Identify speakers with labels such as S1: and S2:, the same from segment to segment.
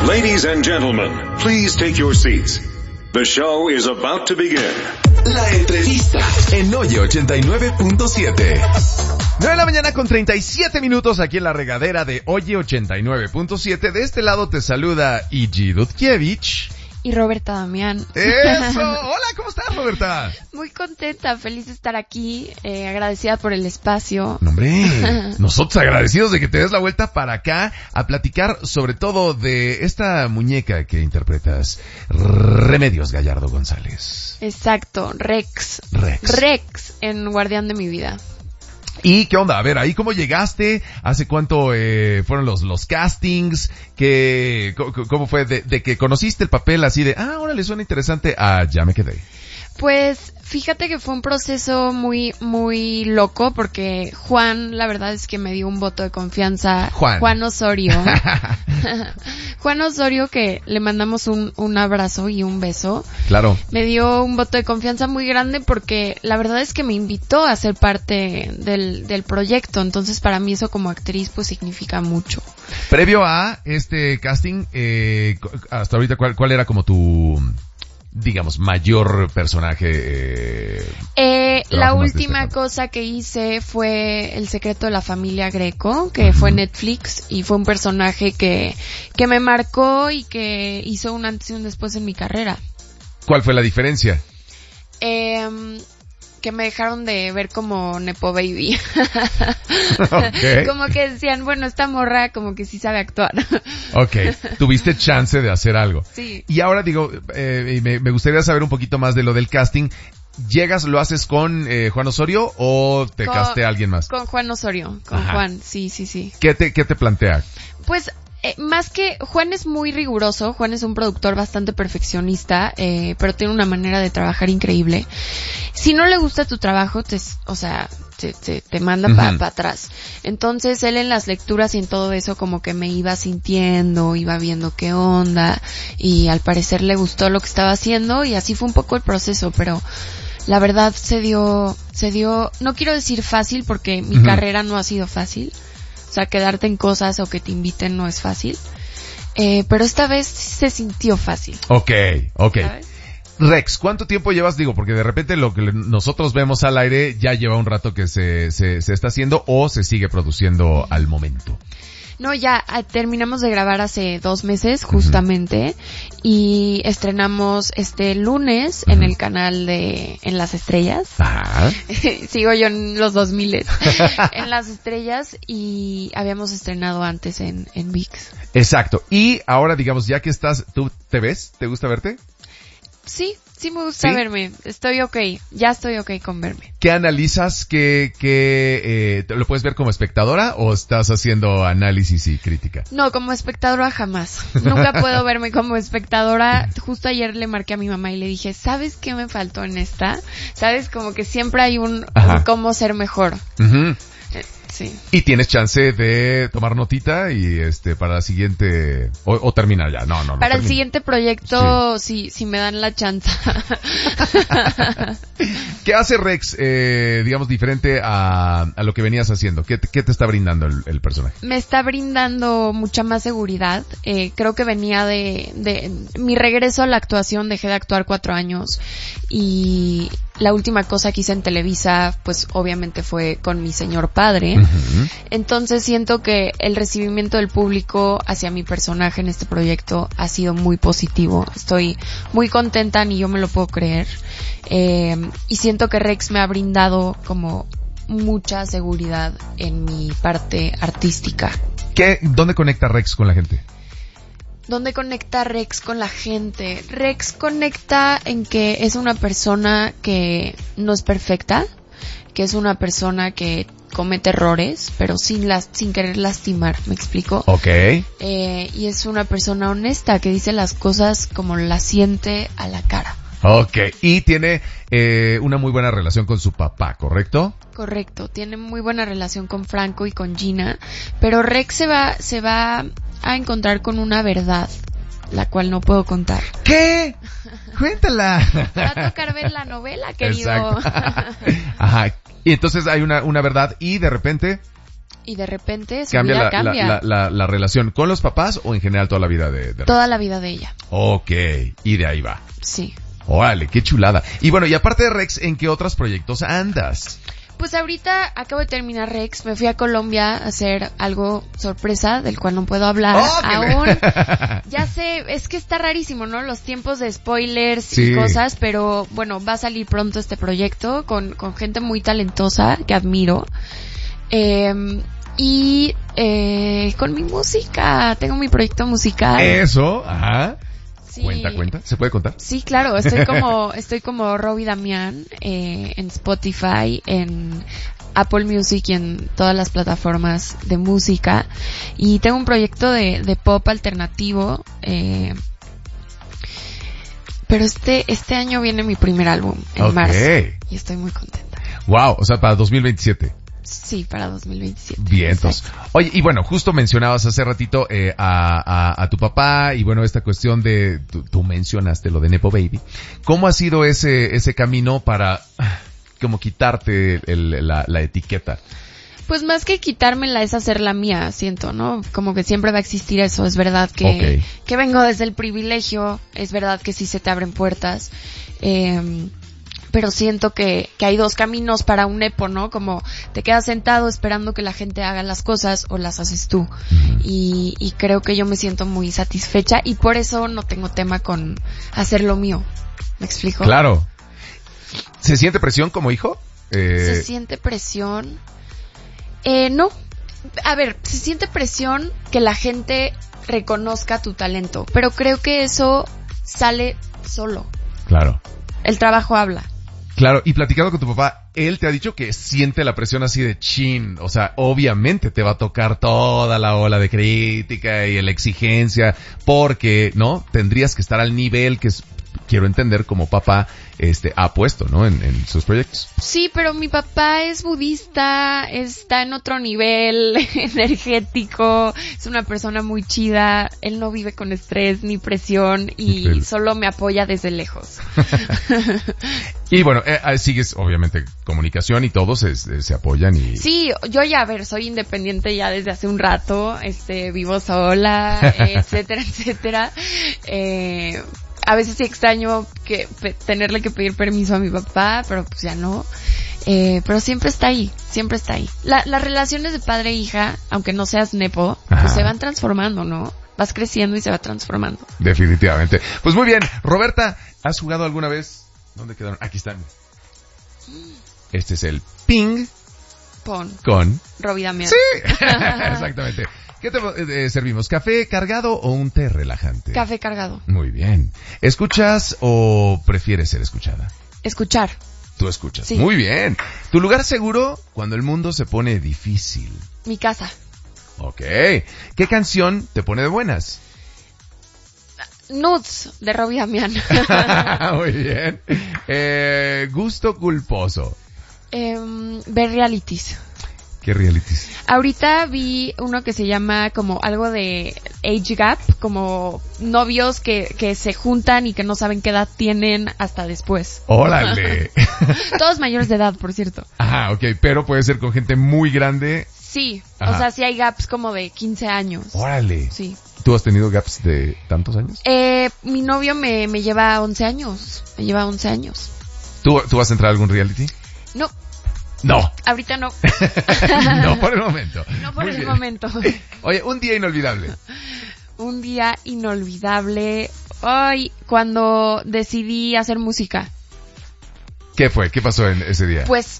S1: Ladies and gentlemen, please take your seats. The show is about to begin.
S2: La entrevista en Oye 89.7.
S3: 9 de la mañana con 37 minutos aquí en la regadera de Oye 89.7. De este lado te saluda Igi Dudkiewicz.
S4: Y Roberta Damián.
S3: ¡Eso! Hola, ¿cómo estás, Roberta?
S4: Muy contenta, feliz de estar aquí, agradecida por el espacio.
S3: No, hombre, nosotros agradecidos de que te des la vuelta para acá a platicar sobre todo de esta muñeca que interpretas, Remedios Gallardo González.
S4: Exacto, Rex en Guardián de mi vida.
S3: ¿Y qué onda? A ver, ¿ahí cómo llegaste? ¿Hace cuánto fueron los castings? ¿Cómo fue de que conociste el papel así de, ahora le suena interesante, ya me quedé?
S4: Pues fíjate que fue un proceso muy loco porque Juan, la verdad es que me dio un voto de confianza. Juan Osorio. Juan Osorio, que le mandamos un abrazo y un beso.
S3: Claro.
S4: Me dio un voto de confianza muy grande porque la verdad es que me invitó a ser parte del proyecto. Entonces para mí eso como actriz pues significa mucho.
S3: Previo a este casting, hasta ahorita, ¿cuál era como tu, digamos, mayor personaje?
S4: La última cosa que hice fue El secreto de la familia Greco, que fue en Netflix, y fue un personaje que me marcó y que hizo un antes y un después en mi carrera.
S3: ¿Cuál fue la diferencia?
S4: Que me dejaron de ver como Nepo Baby.
S3: Okay.
S4: Como que decían, bueno, esta morra como que sí sabe actuar.
S3: Okay, tuviste chance de hacer algo.
S4: Sí.
S3: Y ahora digo, me gustaría saber un poquito más de lo del casting. ¿Llegas, lo haces con Juan Osorio o te castea alguien más?
S4: Con Juan Osorio, Juan, sí.
S3: ¿Qué te plantea?
S4: Pues más que Juan es muy riguroso, Juan es un productor bastante perfeccionista, pero tiene una manera de trabajar increíble. Si no le gusta tu trabajo, te manda para atrás. Entonces él en las lecturas y en todo eso como que me iba sintiendo, iba viendo qué onda, y al parecer le gustó lo que estaba haciendo, y así fue un poco el proceso, pero la verdad se dio, no quiero decir fácil porque mi carrera no ha sido fácil. O sea, quedarte en cosas o que te inviten no es fácil. Pero esta vez se sintió fácil.
S3: Okay.
S4: ¿Sabes?
S3: Rex, ¿cuánto tiempo llevas? Digo, porque de repente lo que nosotros vemos al aire ya lleva un rato que se está haciendo o se sigue produciendo al momento.
S4: No, ya terminamos de grabar hace 2 meses justamente y estrenamos este lunes en el canal de En las Estrellas.
S3: Ajá.
S4: Sigo yo en los 2000 en Las Estrellas, y habíamos estrenado antes en ViX.
S3: Exacto. Y ahora, digamos, ya que estás, ¿tú te ves? ¿Te gusta verte?
S4: Sí me gusta verme. Ya estoy ok con verme.
S3: ¿Qué analizas? ¿Lo puedes ver como espectadora o estás haciendo análisis y crítica?
S4: No, como espectadora jamás. Nunca puedo verme como espectadora. Justo ayer le marqué a mi mamá y le dije, ¿sabes qué me faltó en esta? ¿Sabes? Como que siempre hay un cómo ser mejor. Sí. Y
S3: tienes chance de tomar notita y para la siguiente o terminar ya. No.
S4: Para el siguiente proyecto sí me dan la chance.
S3: ¿Qué hace Rex, digamos, diferente a lo que venías haciendo? ¿Qué te está brindando el personaje?
S4: Me está brindando mucha más seguridad. Creo que venía de mi regreso a la actuación. Dejé de actuar 4 años y la última cosa que hice en Televisa, pues obviamente fue con mi señor padre. Entonces siento que el recibimiento del público hacia mi personaje en este proyecto ha sido muy positivo. Estoy muy contenta, ni yo me lo puedo creer. Y siento que Rex me ha brindado como mucha seguridad en mi parte artística.
S3: ¿Dónde conecta Rex con la gente?
S4: ¿Dónde conecta Rex con la gente? Rex conecta en que es una persona que no es perfecta, que es una persona que comete errores, pero sin querer lastimar, ¿me explico?
S3: Okay.
S4: Y es una persona honesta que dice las cosas como las siente a la cara.
S3: Okay. Y tiene una muy buena relación con su papá, ¿correcto?
S4: Correcto. Tiene muy buena relación con Franco y con Gina, pero Rex se va a encontrar con una verdad, la cual no puedo contar.
S3: ¿Qué? Cuéntala.
S4: Va a tocar ver la novela, querido.
S3: Exacto. Ajá. Y entonces hay una verdad y de repente
S4: Y de repente su
S3: Cambia
S4: vida cambia.
S3: la relación con los papás o en general toda la vida de Rex.
S4: Toda la vida de ella.
S3: Ok, y de ahí va.
S4: Sí.
S3: Órale, qué chulada. Y bueno, y aparte de Rex, ¿en qué otros proyectos andas?
S4: Pues ahorita acabo de terminar Rex, me fui a Colombia a hacer algo sorpresa del cual no puedo hablar aún. Ya sé, es que está rarísimo, ¿no? Los tiempos de spoilers y cosas, pero bueno, va a salir pronto este proyecto con gente muy talentosa que admiro. Y con mi música, tengo mi proyecto musical.
S3: Eso, ajá.
S4: Sí.
S3: Cuenta, ¿se puede contar?
S4: Sí, claro, estoy como Robbie Damián, en Spotify, en Apple Music y en todas las plataformas de música. Y tengo un proyecto de pop alternativo, pero este año viene mi primer álbum, en marzo. Y estoy muy contenta.
S3: Wow, o sea, para 2027.
S4: Sí, para 2027.
S3: Vientos. Oye, y bueno, justo mencionabas hace ratito a tu papá y bueno, esta cuestión de, tú mencionaste lo de Nepo Baby. ¿Cómo ha sido ese camino para como quitarte la etiqueta?
S4: Pues más que quitármela es hacerla mía, siento, ¿no? Como que siempre va a existir eso. Es verdad que vengo desde el privilegio, es verdad que sí se te abren puertas, pero siento que hay dos caminos para un Nepo, ¿no? Como te quedas sentado esperando que la gente haga las cosas o las haces tú. Y creo que yo me siento muy satisfecha y por eso no tengo tema con hacer lo mío. ¿Me explico?
S3: Claro. ¿Se siente presión como hijo?
S4: ¿Se siente presión? No. A ver, se siente presión que la gente reconozca tu talento, pero creo que eso sale solo.
S3: Claro.
S4: El trabajo habla.
S3: Claro, y platicando con tu papá, él te ha dicho que siente la presión así de chin, o sea, obviamente te va a tocar toda la ola de crítica y la exigencia, porque, ¿no? Tendrías que estar al nivel que quiero entender como papá ha puesto, ¿no? En sus proyectos.
S4: Sí, pero mi papá es budista, está en otro nivel energético, es una persona muy chida, él no vive con estrés ni presión y solo me apoya desde lejos.
S3: Y bueno, sigues obviamente comunicación y todos se apoyan y...
S4: Sí, yo ya, a ver, soy independiente ya desde hace un rato, vivo sola, etcétera, etcétera. A veces sí extraño tenerle que pedir permiso a mi papá, pero pues ya no. Pero siempre está ahí, siempre está ahí. Las relaciones de padre e hija, aunque no seas nepo, pues se van transformando, ¿no? Vas creciendo y se va transformando.
S3: Definitivamente. Pues muy bien, Roberta, ¿has jugado alguna vez? ¿Dónde quedaron? Aquí están. Este es el ping
S4: pong
S3: con
S4: Robbie Damián.
S3: Sí, exactamente. ¿Qué te servimos? ¿Café cargado o un té relajante?
S4: Café cargado.
S3: Muy bien. ¿Escuchas o prefieres ser escuchada?
S4: Escuchar.
S3: Tú escuchas.
S4: Sí.
S3: Muy bien. ¿Tu lugar seguro cuando el mundo se pone difícil?
S4: Mi casa.
S3: Ok. ¿Qué canción te pone de buenas?
S4: Nudes de Robbie Damián.
S3: Muy bien. ¿Gusto culposo?
S4: Ver realities.
S3: ¿Qué realities?
S4: Ahorita vi uno que se llama como algo de age gap, como novios que se juntan y que no saben qué edad tienen hasta después.
S3: ¡Órale!
S4: Todos mayores de edad, por cierto.
S3: Ajá, ok, pero puede ser con gente muy grande.
S4: Sí,
S3: Ajá.
S4: O sea, sí hay gaps como de 15 años.
S3: ¡Órale!
S4: Sí.
S3: ¿Tú has tenido gaps de tantos años?
S4: Mi novio me lleva 11 años. Me lleva 11 años.
S3: ¿Tú vas a entrar a algún reality?
S4: No.
S3: No.
S4: Ahorita no.
S3: No por el momento.
S4: No por
S3: Muy
S4: el
S3: bien.
S4: momento.
S3: Oye, un día inolvidable.
S4: Un día inolvidable. Ay, cuando decidí hacer música.
S3: ¿Qué fue? ¿Qué pasó en ese día?
S4: Pues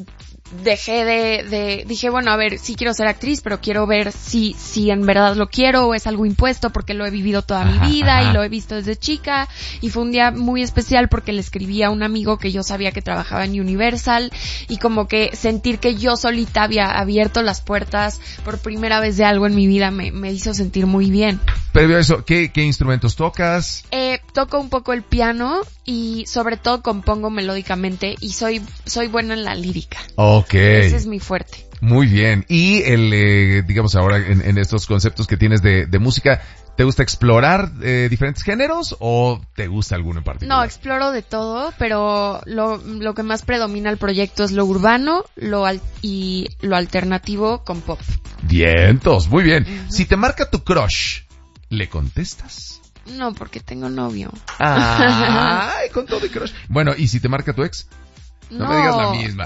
S4: dije, bueno, a ver, sí quiero ser actriz, pero quiero ver si en verdad lo quiero o es algo impuesto porque lo he vivido toda mi vida y lo he visto desde chica. Y fue un día muy especial porque le escribí a un amigo que yo sabía que trabajaba en Universal y como que sentir que yo solita había abierto las puertas por primera vez de algo en mi vida me hizo sentir muy bien.
S3: Previo a eso, ¿qué instrumentos tocas?
S4: Toco un poco el piano y sobre todo compongo melódicamente y soy buena en la lírica.
S3: Ok.
S4: Ese es mi fuerte.
S3: Muy bien. Y digamos ahora en estos conceptos que tienes de música, ¿Te gusta explorar diferentes géneros o te gusta alguno en particular?
S4: No, exploro de todo, pero lo que más predomina el proyecto es lo urbano, y lo alternativo con pop.
S3: Vientos, muy bien. Si te marca tu crush, ¿le contestas?
S4: No, porque tengo novio.
S3: Ay, con todo y crush. Bueno, ¿y si te marca tu ex? No me digas la misma.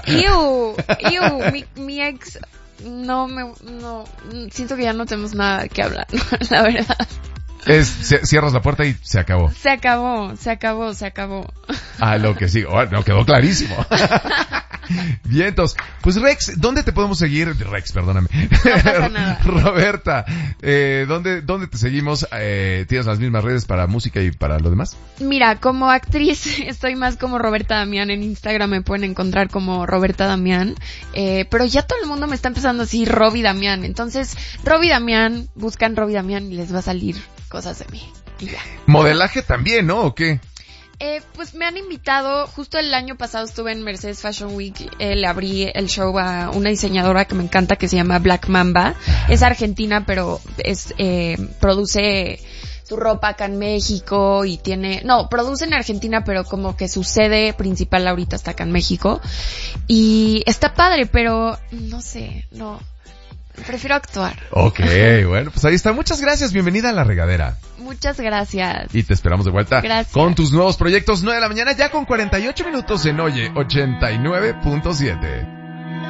S4: Mi ex, no, siento que ya no tenemos nada que hablar, la verdad.
S3: Cierras la puerta y se acabó.
S4: Se acabó.
S3: Ah, lo que sí, no quedó clarísimo. Vientos. Pues Rex, ¿dónde te podemos seguir? Rex, perdóname.
S4: No pasa nada.
S3: Roberta, ¿dónde te seguimos? ¿Tienes las mismas redes para música y para lo demás?
S4: Mira, como actriz estoy más como Roberta Damián. En Instagram me pueden encontrar como Roberta Damián. Pero ya todo el mundo me está empezando a decir Roby Damián. Entonces, Roby Damián, buscan Roby Damián y les va a salir cosas de mí. Y ya.
S3: Modelaje también, ¿no? ¿O qué?
S4: Pues me han invitado, justo el año pasado estuve en Mercedes Fashion Week, le abrí el show a una diseñadora que me encanta que se llama Black Mamba. Es argentina, pero produce su ropa acá en México y produce en Argentina, pero como que su sede principal ahorita está acá en México. Y está padre, pero no sé, prefiero actuar.
S3: Ok, bueno, pues ahí está. Muchas gracias, bienvenida a La Regadera.
S4: Muchas gracias.
S3: Y te esperamos de vuelta.
S4: Gracias.
S3: Con tus nuevos proyectos, 9 de la mañana, ya con 48 minutos en Oye 89.7.